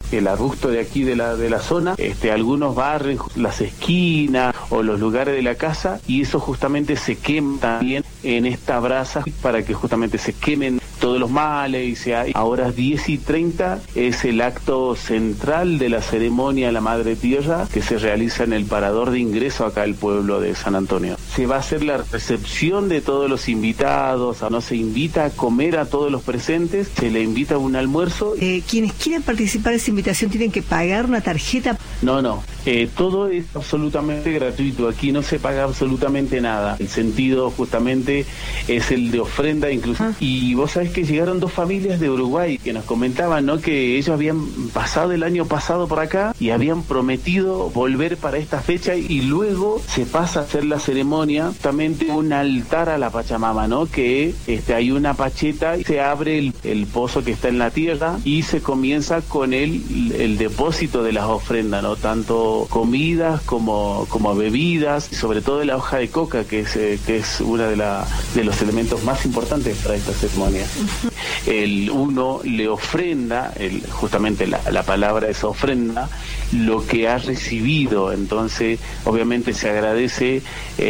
el arbusto de aquí de la zona, algunos barren las esquinas o los lugares de la casa, y eso justamente se quema también en esta brasa para que justamente se quemen todos los males. Y sea, ahora 10:30 es el acto central de la ceremonia a la Madre Tierra, que se realiza en el parador de ingreso acá al pueblo de San Antonio. Se va a hacer la recepción de todos los invitados, no se invita a comer a todos los presentes, se le invita a un almuerzo. Quienes quieran participar de esa invitación tienen que pagar una tarjeta. No, todo es absolutamente gratuito, aquí no se paga absolutamente nada. El sentido justamente es el de ofrenda incluso. Y vos sabés que llegaron 2 familias de Uruguay que nos comentaban, ¿no?, que ellos habían pasado el año pasado por acá y habían prometido volver para esta fecha, y luego se pasa a hacer la ceremonia, justamente un altar a la Pachamama, ¿no?, que hay una pacheta y se abre el pozo que está en la tierra y se comienza con el depósito de las ofrendas, ¿no?, tanto comidas como bebidas, y sobre todo de la hoja de coca, que es una de los elementos más importantes para esta ceremonia. Uno le ofrenda, justamente la palabra es ofrenda, lo que ha recibido. Entonces obviamente se agradece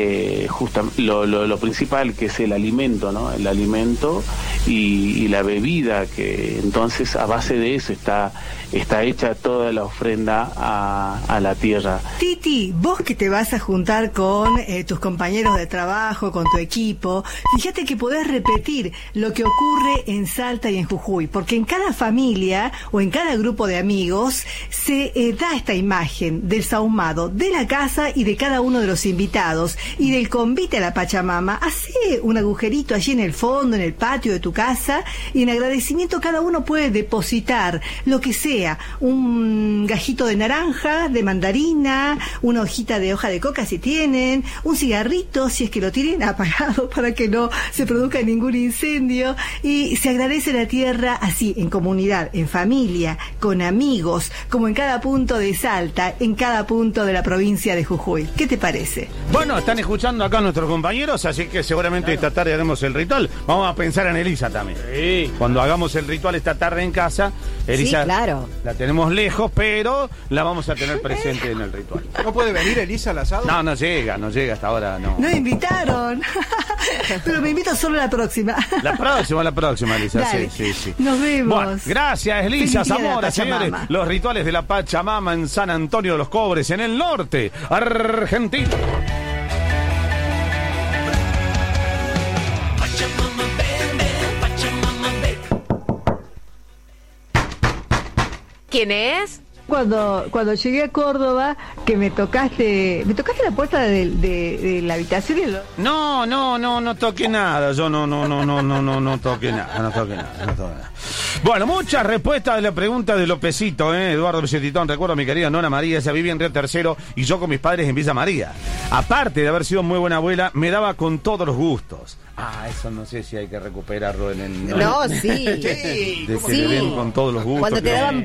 lo principal, que es el alimento, ¿no?, el alimento y la bebida, que entonces a base de eso está hecha toda la ofrenda a la tierra. Titi, vos que te vas a juntar con tus compañeros de trabajo, con tu equipo, fíjate que podés repetir lo que ocurre en Salta y en Jujuy, porque en cada familia o en cada grupo de amigos se da esta imagen del sahumado de la casa y de cada uno de los invitados y del convite a la Pachamama. Hacé un agujerito allí en el fondo, en el patio de tu casa, y en agradecimiento cada uno puede depositar lo que sea, un gajito de naranja, de mandarina, una hojita de hoja de coca si tienen, un cigarrito si es que lo tienen apagado para que no se produzca ningún incendio, y se agradece la tierra así, en comunidad, en familia, con amigos, como en cada punto de Salta, en cada punto de la provincia de Jujuy. ¿Qué te parece? Bueno, están escuchando acá nuestros compañeros, así que seguramente esta tarde haremos el ritual. Vamos a pensar en Elisa también. Sí. Cuando hagamos el ritual esta tarde en casa, Elisa, sí, claro, la tenemos lejos, pero la vamos a tener presente en el ritual. ¿No puede venir Elisa al asado? No llega hasta ahora, no. No invitaron. Pero me invito solo la próxima. La próxima, Elisa. Dale. Sí. Nos vemos. Bueno, gracias, Elisa Zamora, señores. Los rituales de la Pachamama en San Antonio de los Cobres, en el norte argentino. ¿Quién es? Cuando llegué a Córdoba, que me tocaste la puerta de la habitación y No toqué nada, yo no toqué nada. Bueno, muchas respuestas de la pregunta de Lopecito, Eduardo Becetitón. Recuerdo a mi querida nona María, ella vivía en Río Tercero y yo con mis padres en Villa María. Aparte de haber sido muy buena abuela, me daba con todos los gustos. Eso no sé si hay que recuperarlo en el... No, sí. De que le den con todos los gustos. Cuando te daban